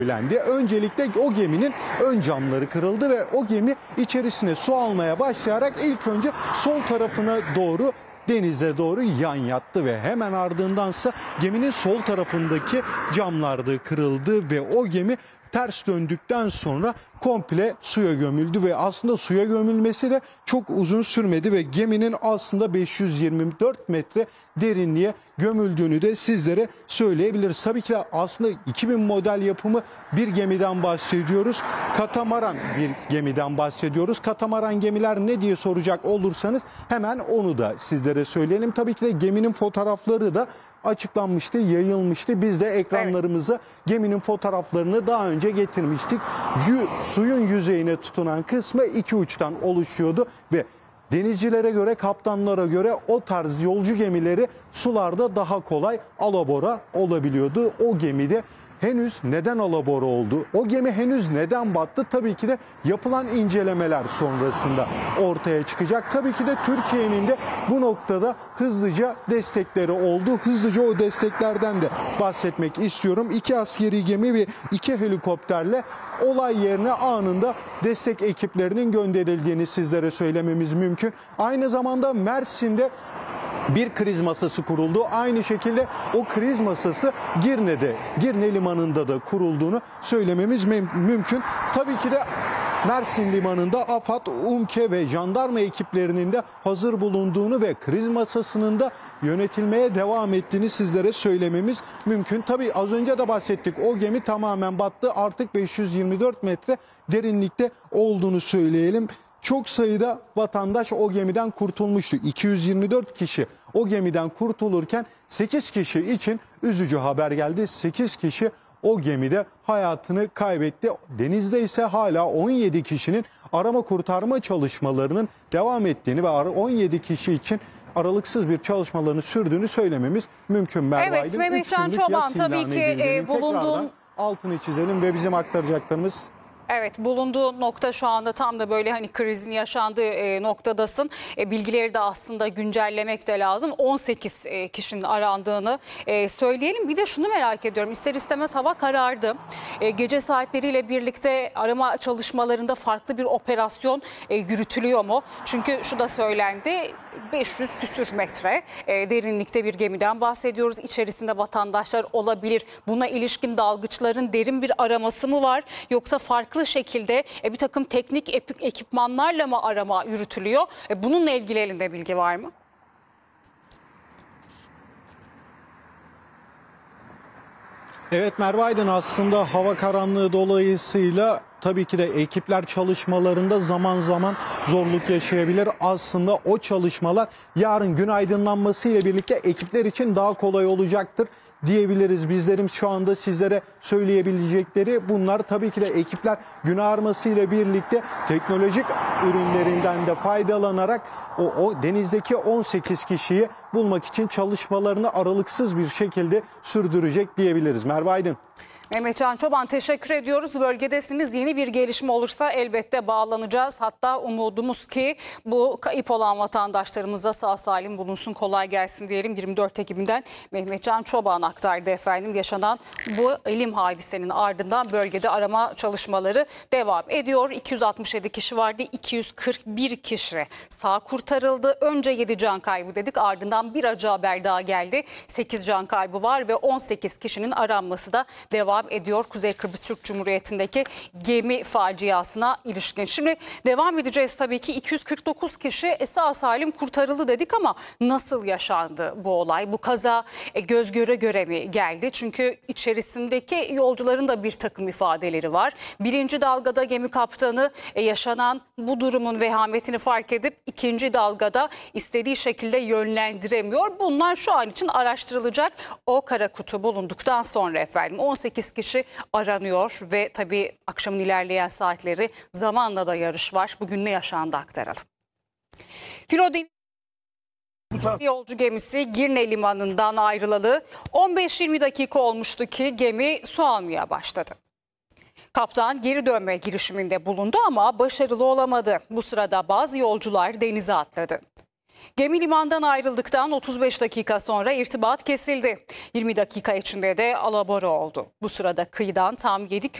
söylendi. Öncelikle o geminin ön camları kırıldı ve o gemi içerisine su almaya başlayarak ilk önce sol tarafına doğru, denize doğru yan yattı ve hemen ardındansa geminin sol tarafındaki camlar da kırıldı ve o gemi ters döndükten sonra komple suya gömüldü ve aslında suya gömülmesi de çok uzun sürmedi ve geminin aslında 524 metre derinliğe gömüldüğünü de sizlere söyleyebiliriz. Tabii ki de aslında 2000 model yapımı bir gemiden bahsediyoruz. Katamaran bir gemiden bahsediyoruz. Katamaran gemiler ne diye soracak olursanız hemen onu da sizlere söyleyelim. Tabii ki de geminin fotoğrafları da açıklanmıştı, yayılmıştı. Biz de ekranlarımıza geminin fotoğraflarını daha önce getirmiştik. Suyun yüzeyine tutunan kısmı iki uçtan oluşuyordu ve denizcilere göre, kaptanlara göre o tarz yolcu gemileri sularda daha kolay alabora olabiliyordu. O gemide henüz neden alabora oldu? O gemi henüz neden battı? Tabii ki de yapılan incelemeler sonrasında ortaya çıkacak. Tabii ki de Türkiye'nin de bu noktada hızlıca destekleri oldu. Hızlıca o desteklerden de bahsetmek istiyorum. 2 askeri gemi ve 2 helikopterle olay yerine anında destek ekiplerinin gönderildiğini sizlere söylememiz mümkün. Aynı zamanda Mersin'de bir kriz masası kuruldu. Aynı şekilde o kriz masası Girne Limanı'nda da kurulduğunu söylememiz mümkün. Tabii ki de Mersin Limanı'nda AFAD, UMKE ve jandarma ekiplerinin de hazır bulunduğunu ve kriz masasının da yönetilmeye devam ettiğini sizlere söylememiz mümkün. Tabii az önce de bahsettik. O gemi tamamen battı. Artık 524 metre derinlikte olduğunu söyleyelim. Çok sayıda vatandaş o gemiden kurtulmuştu. 224 kişi o gemiden kurtulurken 8 kişi için üzücü haber geldi. 8 kişi o gemide hayatını kaybetti. Denizde ise hala 17 kişinin arama kurtarma çalışmalarının devam ettiğini ve 17 kişi için aralıksız bir çalışmalarını sürdüğünü söylememiz mümkün. Merve Evet, Aydın, Mehmetcan Çoban tabii ki bulunduğun... altını çizelim ve bizim aktaracaklarımız... Evet, bulunduğu nokta şu anda tam da böyle hani krizin yaşandığı noktadasın. Bilgileri de aslında güncellemek de lazım. 18 kişinin arandığını söyleyelim. Bir de şunu merak ediyorum. İster istemez hava karardı. Gece saatleriyle birlikte arama çalışmalarında farklı bir operasyon yürütülüyor mu? Çünkü şu da söylendi. 500 küsür metre derinlikte bir gemiden bahsediyoruz. İçerisinde vatandaşlar olabilir. Buna ilişkin dalgıçların derin bir araması mı var? Yoksa farklı şekilde bir takım teknik ekipmanlarla mı arama yürütülüyor? Bununla ilgili elinde bilgi var mı? Evet Merve Aydın, aslında hava karanlığı dolayısıyla tabii ki de ekipler çalışmalarında zaman zaman zorluk yaşayabilir. Aslında o çalışmalar yarın gün aydınlanması ile birlikte ekipler için daha kolay olacaktır diyebiliriz. Bizlerin şu anda sizlere söyleyebilecekleri bunlar. Tabii ki de ekipler gün ağarması ile birlikte teknolojik ürünlerinden de faydalanarak o denizdeki 18 kişiyi bulmak için çalışmalarını aralıksız bir şekilde sürdürecek diyebiliriz. Merve Aydın. Mehmetcan Çoban, teşekkür ediyoruz. Bölgedesiniz. Yeni bir gelişme olursa elbette bağlanacağız. Hatta umudumuz ki bu kayıp olan vatandaşlarımıza sağ salim bulunsun, kolay gelsin diyelim. 24 Ekim'den Mehmetcan Çoban aktardı efendim. Yaşanan bu elim hadisenin ardından bölgede arama çalışmaları devam ediyor. 267 kişi vardı. 241 kişi sağ kurtarıldı. Önce 7 can kaybı dedik. Ardından bir acı haber daha geldi. 8 can kaybı var ve 18 kişinin aranması da devam ediyor Kuzey Kıbrıs Türk Cumhuriyeti'ndeki gemi faciasına ilişkin. Şimdi devam edeceğiz tabii ki. 249 kişi sağ salim kurtarıldı dedik ama nasıl yaşandı bu olay? Bu kaza göz göre göre mi geldi? Çünkü içerisindeki yolcuların da bir takım ifadeleri var. Birinci dalgada gemi kaptanı yaşanan bu durumun vehametini fark edip ikinci dalgada istediği şekilde yönlendiremiyor. Bunlar şu an için araştırılacak. O kara kutu bulunduktan sonra efendim 18 kişi aranıyor ve tabii akşamın ilerleyen saatleri zamanla da yarış var. Bugün ne yaşandı aktaralım. Filodin yolcu gemisi Girne Limanı'ndan ayrılalı 15-20 dakika olmuştu ki gemi su almaya başladı. Kaptan geri dönme girişiminde bulundu ama başarılı olamadı. Bu sırada bazı yolcular denize atladı. Gemi limandan ayrıldıktan 35 dakika sonra irtibat kesildi. 20 dakika içinde de alabora oldu. Bu sırada kıyıdan tam 7